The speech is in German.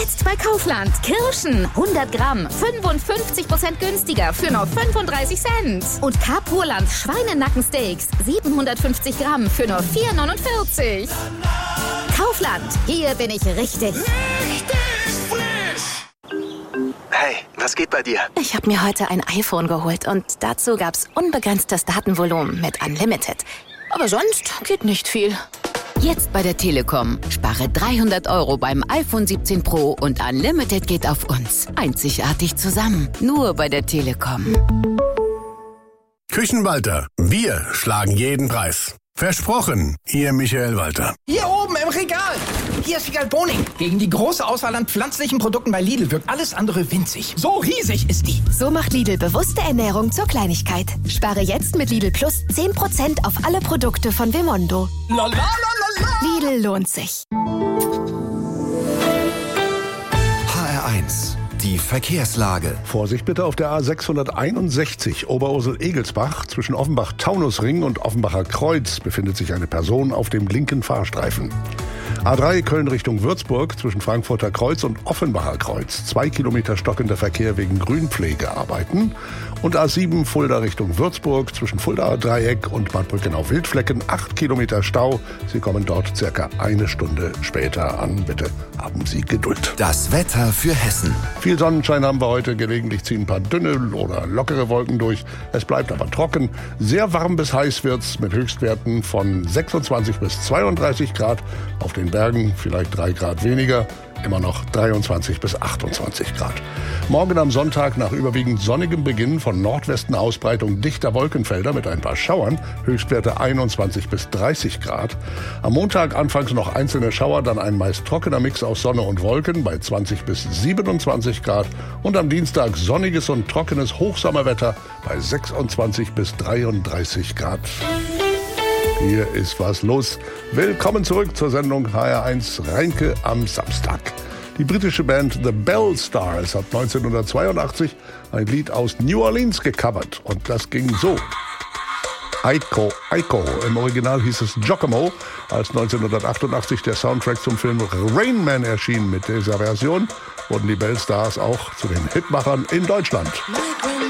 Jetzt bei Kaufland. Kirschen 100 Gramm 55% günstiger für nur 35 Cent. Und Carpurland Schweinenackensteaks 750 Gramm für nur 4,49. Kaufland, hier bin ich richtig. Hey, was geht bei dir? Ich habe mir heute ein iPhone geholt und dazu gab's unbegrenztes Datenvolumen mit Unlimited. Aber sonst geht nicht viel. Jetzt bei der Telekom. Spare 300 € beim iPhone 17 Pro und Unlimited geht auf uns. Einzigartig zusammen. Nur bei der Telekom. Küchenwalter. Wir schlagen jeden Preis. Versprochen, Ihr Michael Walter. Hier oben im Regal. Hier ist Wiegald Boning. Gegen die große Auswahl an pflanzlichen Produkten bei Lidl wirkt alles andere winzig. So riesig ist die. So macht Lidl bewusste Ernährung zur Kleinigkeit. Spare jetzt mit Lidl Plus 10% auf alle Produkte von Vimondo. Lidl lohnt sich. HR1, die Verkehrslage. Vorsicht bitte auf der A661 Oberursel-Egelsbach. Zwischen Offenbach-Taunusring und Offenbacher Kreuz befindet sich eine Person auf dem linken Fahrstreifen. A3 Köln Richtung Würzburg zwischen Frankfurter Kreuz und Offenbacher Kreuz. 2 Kilometer stockender Verkehr wegen Grünpflegearbeiten. Und A7 Fulda Richtung Würzburg zwischen Fuldaer Dreieck und Bad Brückenau-Wildflecken. 8 Kilometer Stau. Sie kommen dort circa eine Stunde später an. Bitte haben Sie Geduld. Das Wetter für Hessen. Viel Sonnenschein haben wir heute. Gelegentlich ziehen ein paar dünne oder lockere Wolken durch. Es bleibt aber trocken. Sehr warm bis heiß wird's mit Höchstwerten von 26 bis 32 Grad. Auf den Bergen vielleicht 3 Grad weniger. Immer noch 23 bis 28 Grad. Morgen am Sonntag nach überwiegend sonnigem Beginn von Nordwesten Ausbreitung dichter Wolkenfelder mit ein paar Schauern. Höchstwerte 21 bis 30 Grad. Am Montag anfangs noch einzelne Schauer, dann ein meist trockener Mix aus Sonne und Wolken bei 20 bis 27 Grad. Und am Dienstag sonniges und trockenes Hochsommerwetter bei 26 bis 33 Grad. Hier ist was los. Willkommen zurück zur Sendung HR1 Reinke am Samstag. Die britische Band The Bell Stars hat 1982 ein Lied aus New Orleans gecovert. Und das ging so. Aiko, Aiko. Im Original hieß es Giacomo. Als 1988 der Soundtrack zum Film Rain Man erschien mit dieser Version, wurden die Bell Stars auch zu den Hitmachern in Deutschland.